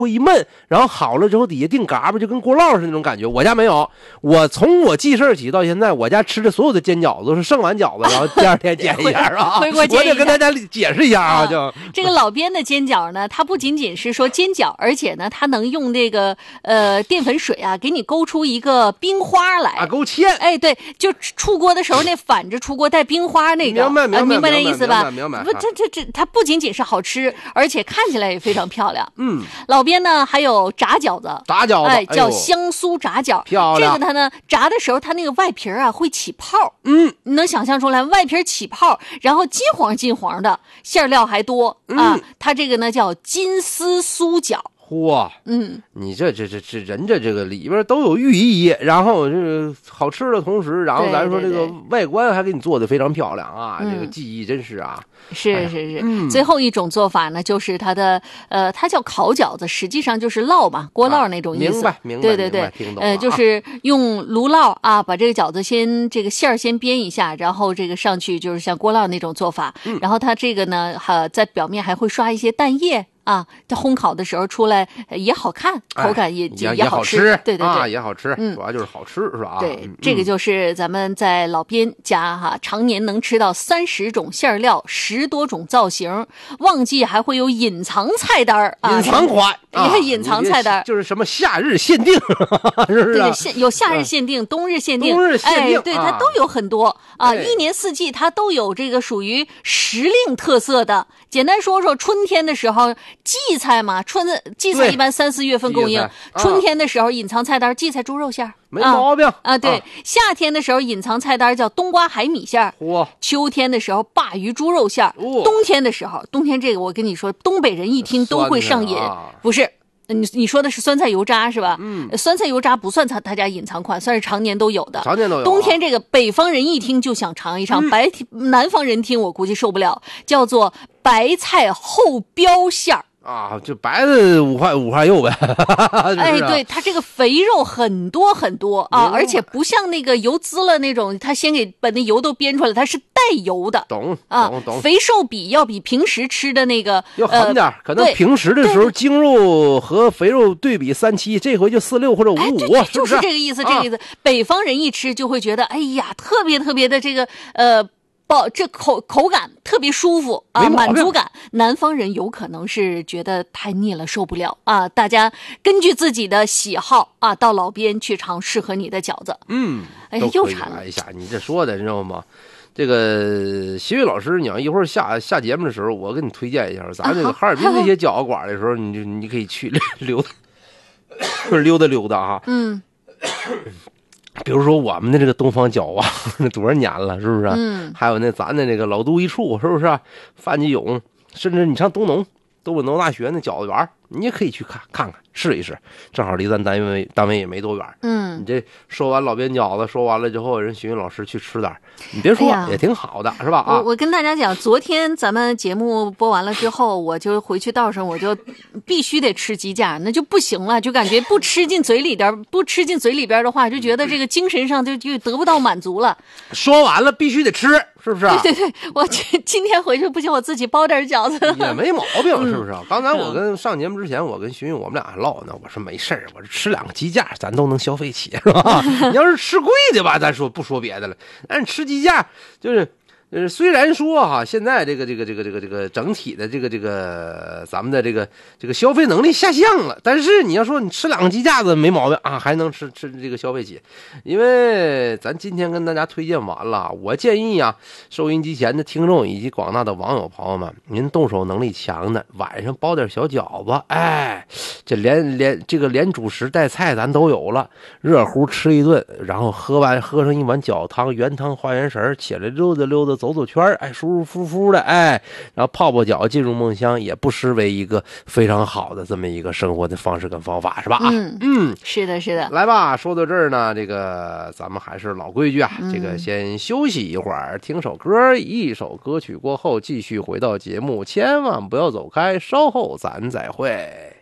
一焖，然后好了之后底下定嘎巴，就跟锅烙似的那种感觉。我家没有，我从我记事起到现在，我家吃的所有的煎饺子都是剩完饺子，然后第二天煎一下啊。 回锅煎一下， 我得跟大家解释一下啊，就这个老边的煎饺呢，它不仅仅是说煎饺，而且呢，它能用这个淀粉水啊，给你勾出一个冰花来啊，勾芡。 哎，对，就出锅的时候那反着出锅带冰花那个，明白这意思吧？ 明白。 不，它不仅仅是好吃，而且看起来也非常漂亮。老边呢还有炸饺子，哎，叫香酥炸饺， 漂亮。 这个它呢炸的时候，它那个外皮啊会起泡，你能想象出来，外皮起泡，然后金黄的，馅料还多啊。它这个呢叫金丝酥饺。 嚯，你这人家这个里边都有寓意，然后这好吃的同时，然后咱说这个外观还给你做的非常漂亮啊，这个技艺真是啊。 是，最后一种做法呢，就是它的它叫烤饺子，实际上就是烙嘛，锅烙那种意思。 明白， 对， 听懂了。 就是用炉烙啊，把这个饺子先这个馅儿先煸一下，然后这个上去就是像锅烙那种做法。然后它这个呢，在表面还会刷一些蛋液。啊，它烘烤的时候出来也好看，口感也好吃，对啊，也好吃，主要就是好吃是吧？ 对，这个就是咱们在老边家常年能吃到30种馅料，10多种造型，旺季还会有隐藏菜单啊， 隐藏款， 隐藏菜单就是什么夏日限定，是不是？ 对，有夏日限定、冬日限定， 哎， 对，它都有很多啊，一年四季它都有这个属于时令特色的。简单说说，春天的时候荠菜嘛，荠菜一般3、4月份供应，春天的时候隐藏菜单荠菜猪肉馅儿， 没毛病啊。对，夏天的时候隐藏菜单叫冬瓜海米馅儿，秋天的时候鲅鱼猪肉馅儿，冬天的时候，冬天这个我跟你说，东北人一听都会上瘾，不是。你说的是酸菜油渣是吧？酸菜油渣不算他家隐藏款，算是常年都有的。 常年都有。 冬天这个北方人一听就想尝一尝，南方人听我估计受不了，叫做白菜后标馅儿。 啊，就白的五块肉呗。 哎，对，它这个肥肉很多很多啊，而且不像那个油滋了那种，它先把那油都煸出来，它是带油的。 懂。 肥瘦比要比平时吃的那个要狠点，可能平时的时候精肉和肥肉对比3:7，这回就4:6或者5:5， 对，就是这个意思，这个意思。北方人一吃就会觉得，哎呀，特别特别的这个这口感特别舒服啊，满足感。南方人有可能是觉得太腻了，受不了啊。大家根据自己的喜好啊，到老边去尝适合你的饺子。哎呀，又馋了。 一下，你这说的你知道吗？这个徐玉老师，你要一会儿下节目的时候，我给你推荐一下，咱这个哈尔滨那些饺子馆的时候，你可以去溜达啊。比如说我们的这个东方饺啊，那多少年了，是不是？还有那咱的这个老都一处，是不是？范继勇，甚至你上东农大学那饺子园，你也可以去看看试一试，正好离咱单位也没多远。你这说完老边饺子，说完了之后，人徐云老师去吃点，你别说，也挺好的，是吧？ 我跟大家讲，昨天咱们节目播完了之后，我就回去道上，我就必须得吃鸡架，那就不行了，就感觉不吃进嘴里边的话，就觉得这个精神上就得不到满足了。 说完了必须得吃，是不是？ 对，我今天回去不行，我自己包点饺子也没毛病，是不是？刚才我跟上节目之前，我跟徐云我们俩还唠呢，我说没事儿，我吃2个鸡架咱都能消费起，是吧？你要是吃贵的吧，咱不说别的了，但是吃鸡架就是虽然说哈，现在这个整体的这个咱们的这个消费能力下降了，但是你要说你吃2个鸡架子没毛病啊，还能吃这个消费起。因为咱今天跟大家推荐完了，我建议啊，收音机前的听众以及广大的网友朋友们，您动手能力强的，晚上包点小饺子，哎，这连主食带菜咱都有了，热乎吃一顿，然后喝上一碗饺汤，原汤化原食，起来溜达走走圈，哎，舒舒服服的，哎，然后泡脚进入梦乡，也不失为一个非常好的这么一个生活的方式跟方法，是吧？ 是的。 来吧，说到这儿呢，这个咱们还是老规矩啊，这个先休息一会儿，听首歌，一首歌曲过后继续回到节目，千万不要走开，稍后咱再会。